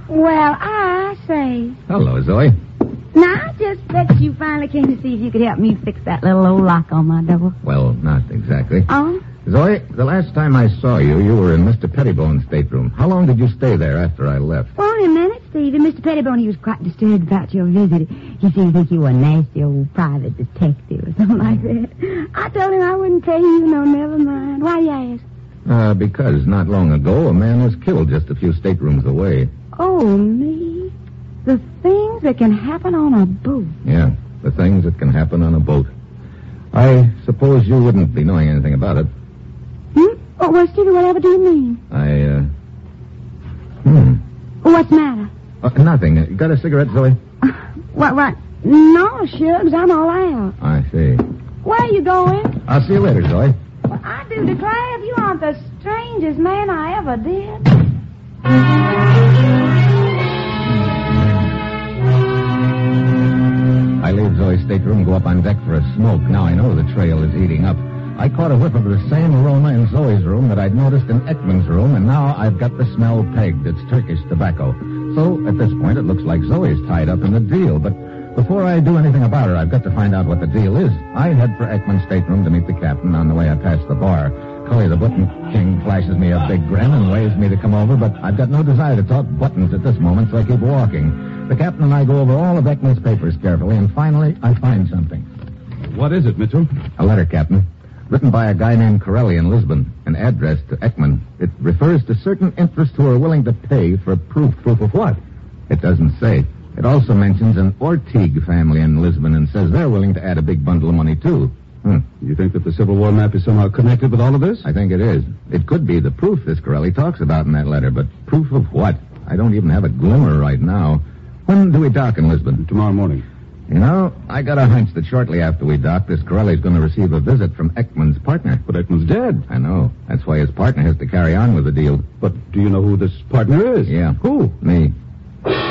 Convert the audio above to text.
Well, I say. Hello, Zoe. Now, I just bet you finally came to see if you could help me fix that little old lock on my door. Well, not exactly. Oh? Zoe, the last time I saw you, you were in Mr. Pettibone's stateroom. How long did you stay there after I left? Only a minute, Stevie. Mr. Pettibone, he was quite disturbed about your visit. He seemed to think you were a nasty old private detective or something like that. I told him I wouldn't tell you. No, never mind. Why do you ask? Because not long ago, a man was killed just a few staterooms away. Oh, me. The things that can happen on a boat. Yeah, the things that can happen on a boat. I suppose you wouldn't be knowing anything about it. Oh, well, Stevie, whatever do you mean? What's the matter? Nothing. Got a cigarette, Zoe? What? No, Shugs, I'm all out. I see. Where are you going? I'll see you later, Zoe. Well, I do declare if you aren't the strangest man I ever did. I leave Zoe's stateroom, go up on deck for a smoke. Now I know the trail is heating up. I caught a whiff of the same aroma in Zoe's room that I'd noticed in Ekman's room, and now I've got the smell pegged. It's Turkish tobacco. So, at this point, it looks like Zoe's tied up in the deal. But before I do anything about her, I've got to find out what the deal is. I head for Ekman's stateroom to meet the captain. On the way, I pass the bar. Cully, the button king, flashes me a big grin and waves me to come over, but I've got no desire to talk buttons at this moment, so I keep walking. The captain and I go over all of Ekman's papers carefully, and finally, I find something. What is it, Mitchell? A letter, Captain. Written by a guy named Corelli in Lisbon, an address to Ekman. It refers to certain interests who are willing to pay for proof. Proof of what? It doesn't say. It also mentions an Ortigue family in Lisbon and says they're willing to add a big bundle of money, too. You think that the Civil War map is somehow connected with all of this? I think it is. It could be the proof this Corelli talks about in that letter, but proof of what? I don't even have a glimmer right now. When do we dock in Lisbon? Tomorrow morning. You know, I got a hunch that shortly after we dock, this Corelli's going to receive a visit from Ekman's partner. But Ekman's dead. I know. That's why his partner has to carry on with the deal. But do you know who this partner is? Yeah. Who? Me.